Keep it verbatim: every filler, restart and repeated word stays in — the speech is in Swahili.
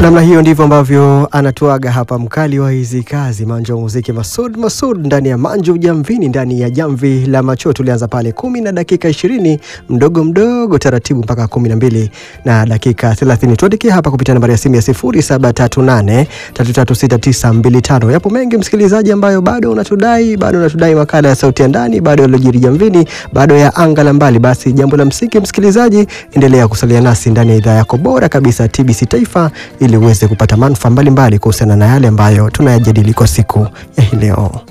namna hiyo ndivyo ambavyo anatuaga hapa mkali wa hizi kazi Manjo wa muziki Masoud Masoud ndani ya Manjo Jamvini, ndani ya Jamvi la Macho. Tulianza pale kumi na dakika ishirini mdogo mdogo taratibu mpaka kumi na mbili na dakika thelathini. Tuandikie hapa kupitia nambari ya simu ya sifuri saba tatu nane tatu tatu sita tisa mbili tano. Yapo mengi msikilizaji ambayo bado unatudai, bado unatudai makala ya sauti ya ndani, bado yalojiri Jamvini, bado ya anga la mbali. Basi jambo la msingi msikilizaji, endelea kusalia nasi ndani ya idhaa yako bora kabisa T B C Taifa, ili uweze kupata manufaa mbalimbali kuhusiana na yale ambayo tunayajadili kwa siku ya leo.